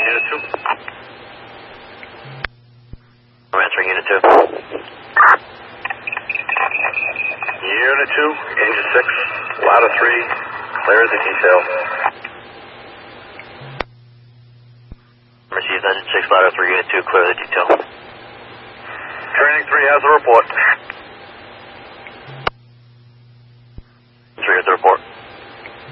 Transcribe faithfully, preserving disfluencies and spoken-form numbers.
Unit two. I'm answering Unit two. Unit two, engine six, ladder three, clear the detail. Received engine six, ladder three, Unit two, clear the detail. Training three has a report.